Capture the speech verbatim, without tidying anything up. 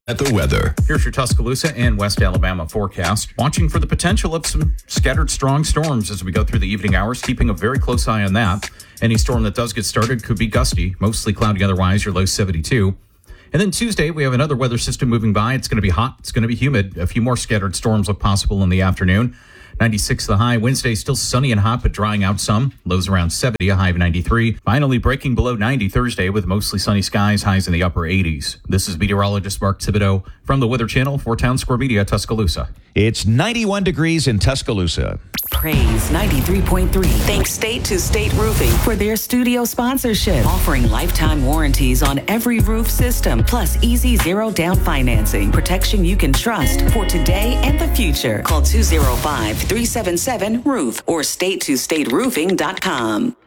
At the weather. Here's your Tuscaloosa and West Alabama forecast. Watching for the potential of some scattered strong storms as we go through the evening hours, keeping a very close eye on that. Any storm that does get started could be gusty, mostly cloudy otherwise, your low seventy-two. And then Tuesday, we have another weather system moving by. It's going to be hot. It's going to be humid. A few more scattered storms look possible in the afternoon. ninety-six the high. Wednesday, still sunny and hot, but drying out some. Lows around seventy, a high of ninety-three. Finally breaking below ninety Thursday with mostly sunny skies, highs in the upper eighties. This is meteorologist Mark Thibodeau from the Weather Channel for Town Square Media, Tuscaloosa. It's ninety-one degrees in Tuscaloosa. Praise ninety-three point three. Thanks State to State Roofing for their studio sponsorship, offering lifetime warranties on every roof system, plus easy zero down financing, protection you can trust for today and the future. Call two oh five, three seven seven, roof or state to state roofing dot com.